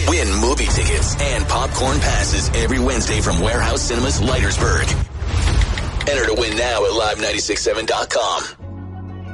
Win movie tickets and popcorn passes every Wednesday from Warehouse Cinemas Leitersburg. Enter to win now at live967.com.